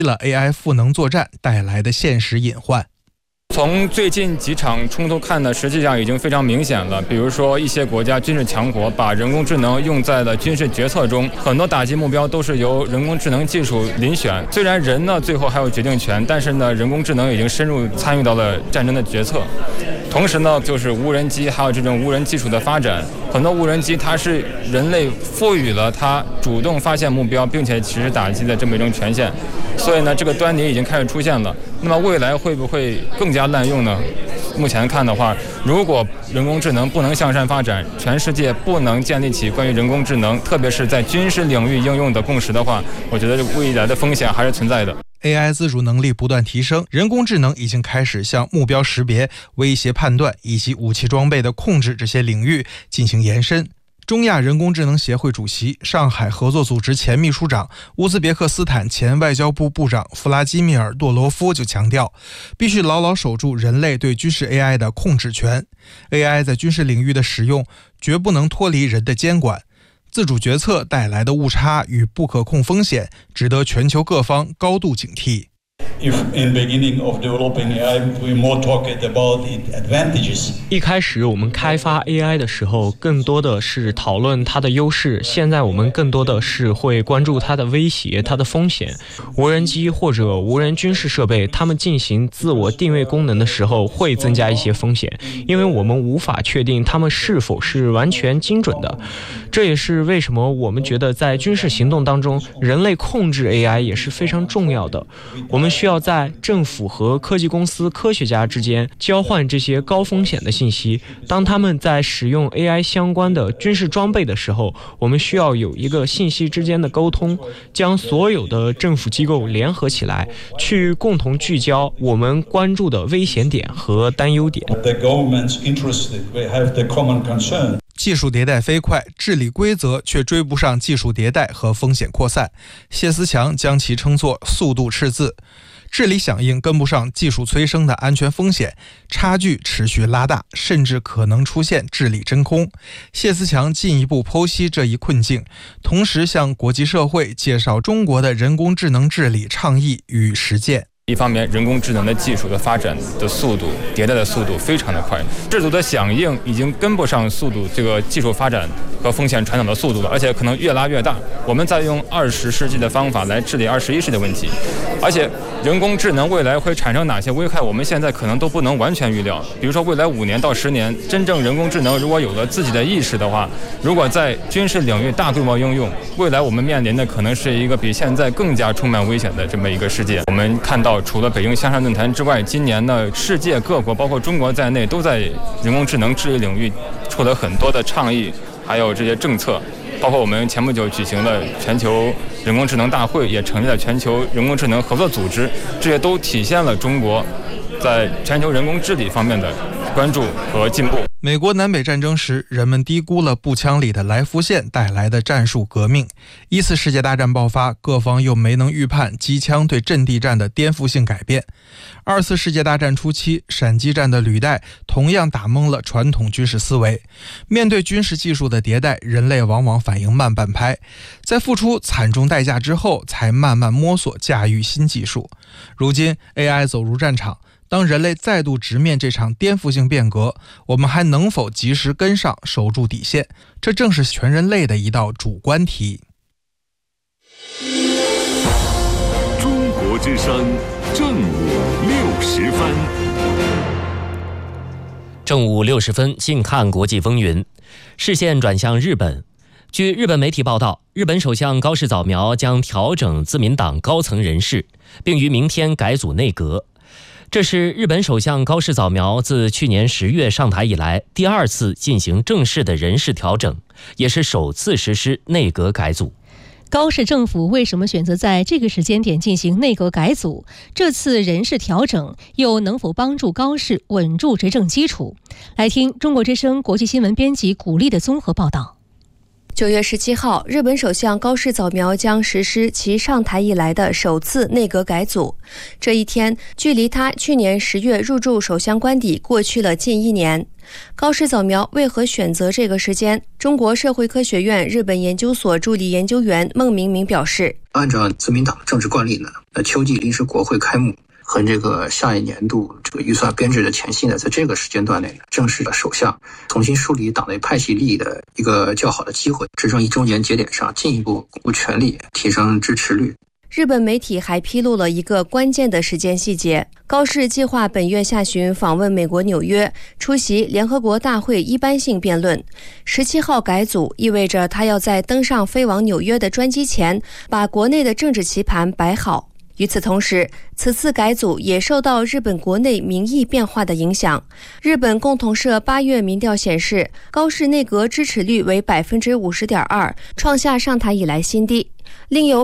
了 AI 赋能作战带来的现实隐患。 从最近几场冲突看呢，实际上已经非常明显了。比如说，一些国家军事强国把人工智能用在了军事决策中，很多打击目标都是由人工智能技术遴选。虽然人呢最后还有决定权，但是呢，人工智能已经深入参与到了战争的决策。同时呢，就是无人机还有这种无人技术的发展，很多无人机它是人类赋予了它主动发现目标并且实施打击的这么一种权限，所以呢，这个端倪已经开始出现了。那么未来会不会更加滥用呢？目前看的话，如果人工智能不能向善发展，全世界不能建立起关于人工智能，特别是在军事领域应用的共识的话，我觉得未来的风险还是存在的。 AI 自主能力不断提升，人工智能已经开始向目标识别、威胁判断以及武器装备的控制这些领域进行延伸。中亚人工智能协会主席、上海合作组织前秘书长、乌兹别克斯坦前外交部部长弗拉基米尔·多罗夫就强调，必须牢牢守住人类对军事 AI 的控制权。AI 在军事领域的使用绝不能脱离人的监管。自主决策带来的误差与不可控风险，值得全球各方高度警惕。 一开始我们开发 AI 的时候，更多的是讨论它的优势，现在我们更多的是会关注它的威胁、它的风险。无人机或者无人军事设备，它们进行自我定位功能的时候，会增加一些风险，因为我们无法确定它们是否是完全精准的。这也是为什么我们觉得在军事行动当中，人类控制 AI 也是非常重要的。我们需要在政府和科技公司科学家之间交换这些高风险的信息。当他们在使用 AI 相关的军事装备的时候，我们需要有一个信息之间的沟通，将所有的政府机构联合起来，去共同聚焦我们关注的危险点和担忧点。 技术迭代飞快，治理规则却追不上技术迭代和风险扩散。谢思强将其称作速度赤字。治理响应跟不上技术催生的安全风险，差距持续拉大，甚至可能出现治理真空。谢思强进一步剖析这一困境，同时向国际社会介绍中国的人工智能治理倡议与实践。 一方面，人工智能的技术的发展的速度、迭代的速度非常的快，制度的响应已经跟不上速度这个技术发展和风险传导的速度了，而且可能越拉越大。我们在用20世纪的方法来治理21世纪的问题，而且人工智能未来会产生哪些危害，我们现在可能都不能完全预料。比如说，未来5年到10年，真正人工智能如果有了自己的意识的话，如果在军事领域大规模应用，未来我们面临的可能是一个比现在更加充满危险的这么一个世界。我们看到，除了北京向善论坛之外，今年呢，世界各国包括中国在内都在人工智能治理领域出了很多的倡议，还有这些政策，包括我们前不久举行了全球人工智能大会，也成立了全球人工智能合作组织，这些都体现了中国在全球人工治理方面的关注和进步。 美国南北战争时，人们低估了步枪里的来福线带来的战术革命。1次世界大战爆发，各方又没能预判机枪对阵地战的颠覆性改变。2次世界大战初期，闪击战的履带同样打懵了传统军事思维。面对军事技术的迭代，人类往往反应慢半拍，在付出惨重代价之后，才慢慢摸索驾驭新技术。如今 AI 走入战场，当人类再度直面这场颠覆性变革，我们还能否及时跟上，守住底线？这正是全人类的一道主观题。 中国之声正午60分。 正午60分，近看国际风云。视线转向日本。据日本媒体报道，日本首相高市早苗将调整自民党高层人事，并于明天改组内阁。这是日本首相高市早苗自去年10月上台以来第2次进行正式的人事调整，也是首次实施内阁改组。 高市政府为什么选择在这个时间点进行内阁改组？这次人事调整又能否帮助高市稳住执政基础？来听中国之声国际新闻编辑古丽的综合报道。 9月17号，日本首相高市早苗将实施其上台以来的首次内阁改组。这一天，距离他去年10月入驻首相官邸过去了近1年。高市早苗为何选择这个时间？中国社会科学院日本研究所助理研究员孟明明表示， 按照自民党的政治惯例呢，秋季临时国会开幕和这个下一年度这个预算编制的前夕呢，在这个时间段内呢，正是首相重新梳理党内派系利益的一个较好的机会，执政1周年节点上进一步巩固权力，提升支持率。 日本媒体还披露了一个关键的时间细节，高市计划本月下旬访问美国纽约，出席联合国大会一般性辩论。17号改组意味着他要在登上飞往纽约的专机前，把国内的政治棋盘摆好。与此同时，此次改组也受到日本国内民意变化的影响。日本共同社8月民调显示，高市内阁支持率为 50.2%， 创下上台以来新低。另有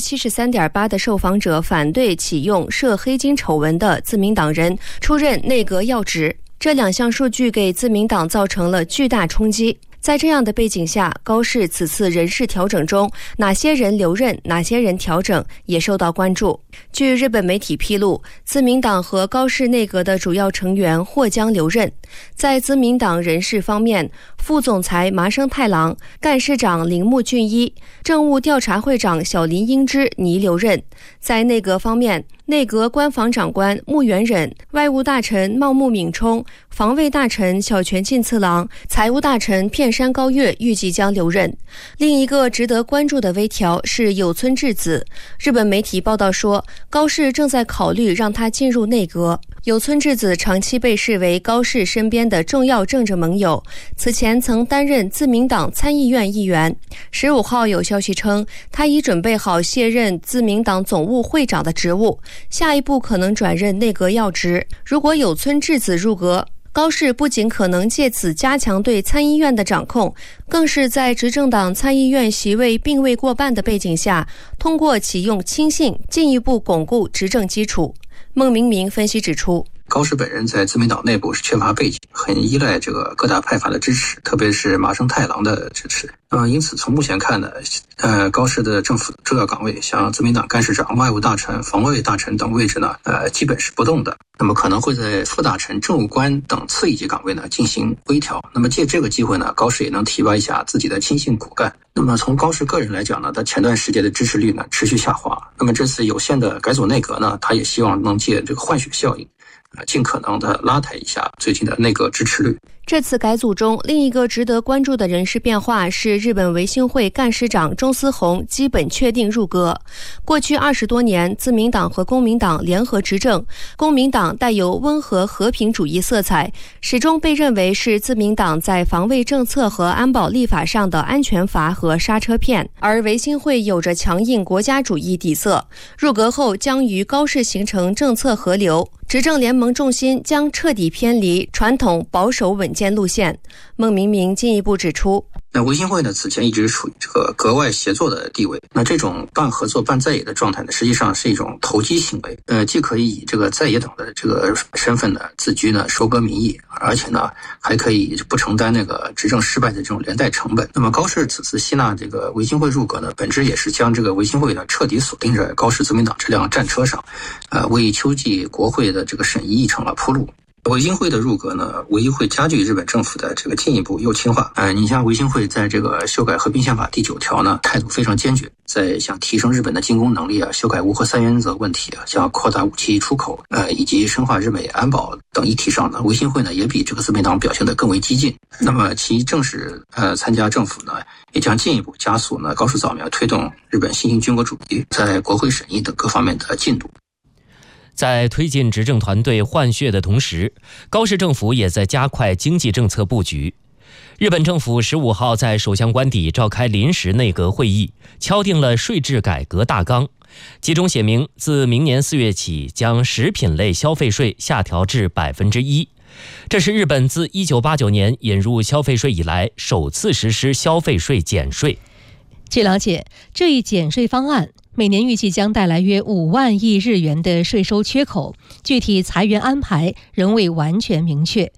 73.8% 的受访者反对启用涉黑金丑闻的自民党人出任内阁要职。这2项数据给自民党造成了巨大冲击。在这样的背景下，高市此次人事调整中，哪些人留任，哪些人调整，也受到关注。据日本媒体披露，自民党和高市内阁的主要成员或将留任。在自民党人事方面，副总裁麻生太郎、干事长铃木俊一、政务调查会长小林英之拟留任。在内阁方面，内阁官房长官木原忍、外务大臣茂木敏充、防卫大臣小泉进次郎、财务大臣片山高月预计将留任。另一个值得关注的微调是有村智子。日本媒体报道说，高市正在考虑让他进入内阁。有村智子长期被视为高市身边的重要政治盟友，此前曾担任自民党参议院议员。15号有消息称，他已准备好卸任自民党总务会长的职务，下一步可能转任内阁要职。如果有村智子入阁，高市不仅可能借此加强对参议院的掌控，更是在执政党参议院席位并未过半的背景下，通过启用亲信进一步巩固执政基础。孟明明分析指出， 高市本人在自民党内部是缺乏背景，很依赖这个各大派阀的支持，特别是麻生太郎的支持。因此从目前看呢，高市的政府重要岗位，像自民党干事长、外务大臣、防卫大臣等位置呢，基本是不动的。那么可能会在副大臣、政务官等次一级岗位呢进行微调。那么借这个机会呢，高市也能提拔一下自己的亲信骨干。那么从高市个人来讲呢，他前段时间的支持率呢持续下滑。那么这次有限的改组内阁呢，他也希望能借这个换血效应，尽可能的拉抬一下最近的内阁支持率。 这次改组中，另一个值得关注的人事变化是日本维新会干事长中司宏基本确定入阁。过去20多年，自民党和公民党联合执政，公民党带有温和和平主义色彩，始终被认为是自民党在防卫政策和安保立法上的安全阀和刹车片，而维新会有着强硬国家主义底色。入阁后将与高市形成政策合流，执政联盟重心将彻底偏离传统保守稳健路线。孟明明进一步指出， 那维新会呢，此前一直处于这个格外协作的地位。那这种半合作半在野的状态呢，实际上是一种投机行为。既可以以这个在野党的这个身份呢自居呢，收割民意，而且呢还可以不承担那个执政失败的这种连带成本。那么高市此次吸纳这个维新会入阁呢，本质也是将这个维新会呢彻底锁定在高市自民党这辆战车上，为秋季国会的这个审议议程了铺路。维新会的入阁呢，唯一会加剧日本政府的这个进一步右倾化。你像维新会在这个修改和平宪法第9条呢，态度非常坚决，在想提升日本的进攻能力啊，修改无核三原则问题啊，像扩大武器出口以及深化日美安保等议题上呢，维新会呢也比这个自民党表现得更为激进。那么其正式参加政府呢，也将进一步加速呢高市早苗推动日本新型军国主义在国会审议等各方面的进度。 在推进执政团队换血的同时，高市政府也在加快经济政策布局。日本政府15号在首相官邸召开临时内阁会议，敲定了税制改革大纲，其中写明自明年4月起将食品类消费税下调至 1%， 这是日本自1989年引入消费税以来首次实施消费税减税。 据了解，这一减税方案每年预计将带来约5万亿日元的税收缺口，具体裁员安排仍未完全明确。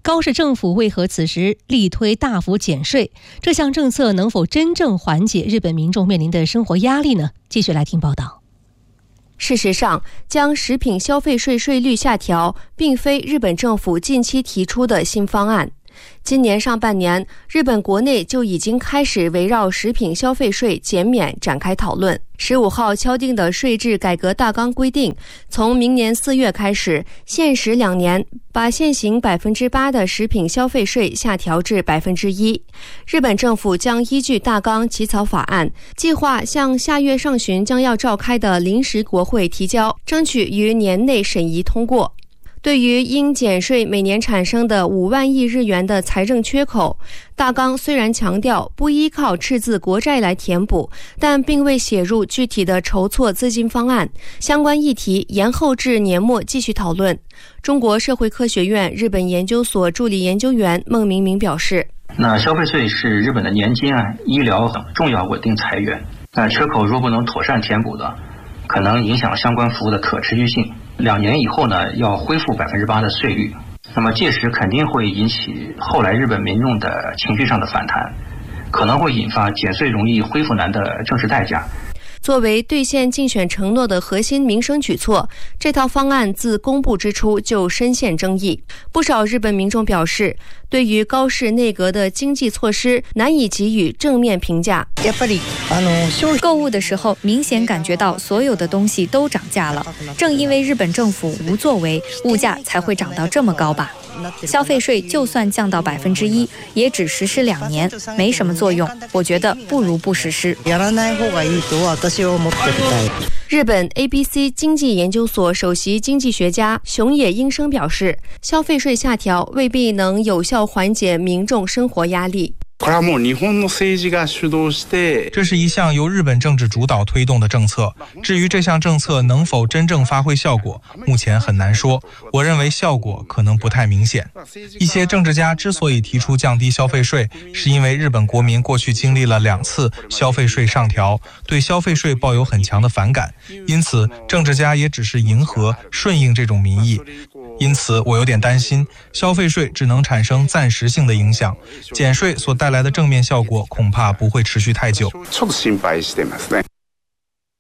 高市政府为何此时力推大幅减税？这项政策能否真正缓解日本民众面临的生活压力呢？继续来听报道。 事实上，将食品消费税税率下调，并非日本政府近期提出的新方案。今年上半年，日本国内就已经开始围绕食品消费税减免展开讨论。15号敲定的税制改革大纲规定，从明年4月开始，限时2年，把现行8%的食品消费税下调至1%。日本政府将依据大纲起草法案，计划向下月上旬将要召开的临时国会提交，争取于年内审议通过。对于因减税每年产生的5万亿日元的财政缺口，大纲虽然强调不依靠赤字国债来填补，但并未写入具体的筹措资金方案，相关议题延后至年末继续讨论。中国社会科学院日本研究所助理研究员孟明明表示， 那消费税是日本的年金医疗等重要稳定财源，那缺口若不能妥善填补的，可能影响相关服务的可持续性。2年以后呢，要恢复8%的税率，那么届时肯定会引起后来日本民众的情绪上的反弹，可能会引发减税容易恢复难的政治代价。 作为兑现竞选承诺的核心民生举措，这套方案自公布之初就深陷争议。不少日本民众表示，对于高市内阁的经济措施难以给予正面评价。 购物的时候明显感觉到所有的东西都涨价了，正因为日本政府无作为，物价才会涨到这么高吧。消费税就算降到1%，也只实施2年，没什么作用。我觉得不如不实施。 日本 ABC 经济研究所首席经济学家熊野英生表示，消费税下调未必能有效缓解民众生活压力。 这是一项由日本政治主导推动的政策，至于这项政策能否真正发挥效果，目前很难说。我认为效果可能不太明显。一些政治家之所以提出降低消费税，是因为日本国民过去经历了2次消费税上调，对消费税抱有很强的反感，因此政治家也只是迎合顺应这种民意。因此我有点担心，消费税只能产生暂时性的影响，减税所带来的正面效果恐怕不会持续太久。